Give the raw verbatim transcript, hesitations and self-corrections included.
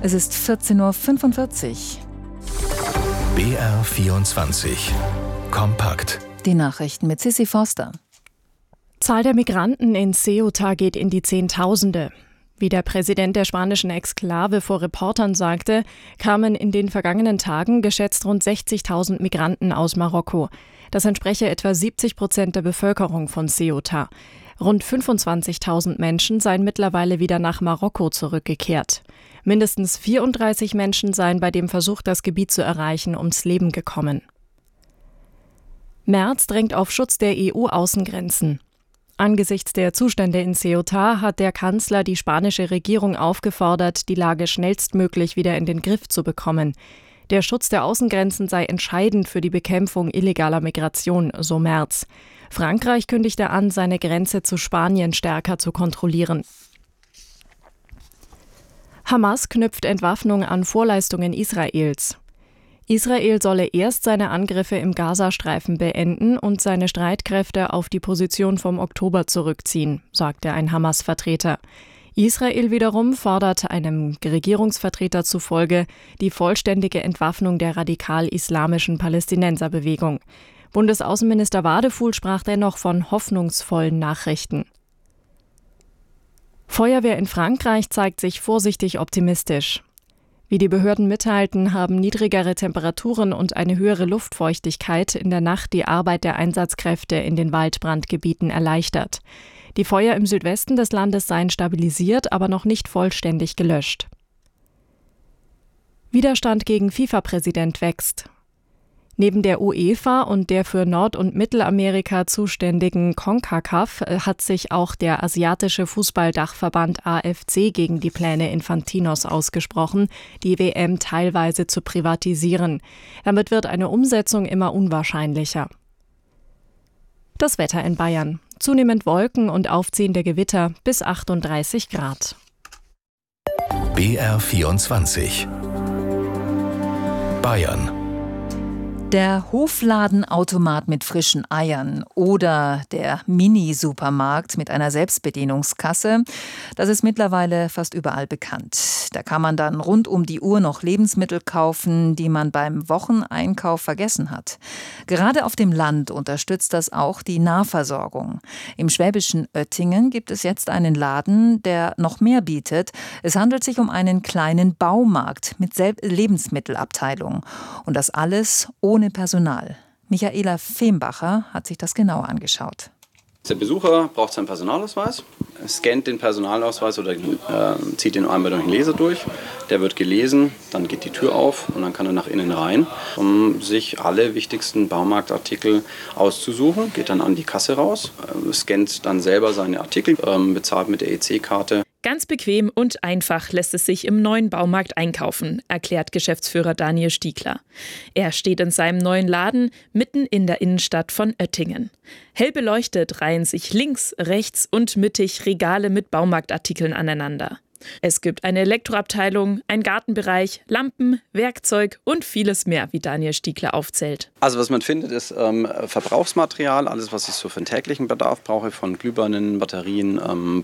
Es ist vierzehn Uhr fünfundvierzig. B R vierundzwanzig. Kompakt. Die Nachrichten mit Sissi Forster. Zahl der Migranten in Ceuta geht in die Zehntausende. Wie der Präsident der spanischen Exklave vor Reportern sagte, kamen in den vergangenen Tagen geschätzt rund sechzigtausend Migranten aus Marokko. Das entspreche etwa siebzig Prozent der Bevölkerung von Ceuta. Rund fünfundzwanzigtausend Menschen seien mittlerweile wieder nach Marokko zurückgekehrt. Mindestens vierunddreißig Menschen seien bei dem Versuch, das Gebiet zu erreichen, ums Leben gekommen. Merz drängt auf Schutz der E U-Außengrenzen. Angesichts der Zustände in Ceuta hat der Kanzler die spanische Regierung aufgefordert, die Lage schnellstmöglich wieder in den Griff zu bekommen. Der Schutz der Außengrenzen sei entscheidend für die Bekämpfung illegaler Migration, so Merz. Frankreich kündigte an, seine Grenze zu Spanien stärker zu kontrollieren. Hamas knüpft Entwaffnung an Vorleistungen Israels. Israel solle erst seine Angriffe im Gazastreifen beenden und seine Streitkräfte auf die Position vom Oktober zurückziehen, sagte ein Hamas-Vertreter. Israel wiederum fordert einem Regierungsvertreter zufolge die vollständige Entwaffnung der radikal-islamischen Palästinenserbewegung. Bundesaußenminister Wadefuhl sprach dennoch von hoffnungsvollen Nachrichten. Feuerwehr in Frankreich zeigt sich vorsichtig optimistisch. Wie die Behörden mitteilten, haben niedrigere Temperaturen und eine höhere Luftfeuchtigkeit in der Nacht die Arbeit der Einsatzkräfte in den Waldbrandgebieten erleichtert. Die Feuer im Südwesten des Landes seien stabilisiert, aber noch nicht vollständig gelöscht. Widerstand gegen FIFA-Präsident wächst. Neben der UEFA und der für Nord- und Mittelamerika zuständigen CONCACAF hat sich auch der asiatische Fußballdachverband A F C gegen die Pläne Infantinos ausgesprochen, die W M teilweise zu privatisieren. Damit wird eine Umsetzung immer unwahrscheinlicher. Das Wetter in Bayern. Zunehmend Wolken und aufziehende Gewitter bis achtunddreißig Grad. B R vierundzwanzig. Bayern. Der Hofladenautomat mit frischen Eiern oder der Mini-Supermarkt mit einer Selbstbedienungskasse, das ist mittlerweile fast überall bekannt. Da kann man dann rund um die Uhr noch Lebensmittel kaufen, die man beim Wocheneinkauf vergessen hat. Gerade auf dem Land unterstützt das auch die Nahversorgung. Im schwäbischen Oettingen gibt es jetzt einen Laden, der noch mehr bietet. Es handelt sich um einen kleinen Baumarkt mit Sel- Lebensmittelabteilung. Und das alles ohne Ohne Personal. Michaela Fembacher hat sich das genauer angeschaut. Der Besucher braucht seinen Personalausweis, scannt den Personalausweis oder äh, zieht den einmal durch den Leser durch. Der wird gelesen, dann geht die Tür auf und dann kann er nach innen rein, um sich alle wichtigsten Baumarktartikel auszusuchen. Geht dann an die Kasse raus, äh, scannt dann selber seine Artikel, äh, bezahlt mit der E C-Karte. Ganz bequem und einfach lässt es sich im neuen Baumarkt einkaufen, erklärt Geschäftsführer Daniel Stiegler. Er steht in seinem neuen Laden mitten in der Innenstadt von Oettingen. Hell beleuchtet reihen sich links, rechts und mittig Regale mit Baumarktartikeln aneinander. Es gibt eine Elektroabteilung, einen Gartenbereich, Lampen, Werkzeug und vieles mehr, wie Daniel Stiegler aufzählt. Also was man findet, ist ähm, Verbrauchsmaterial, alles was ich so für den täglichen Bedarf brauche, von Glühbirnen, Batterien, ähm,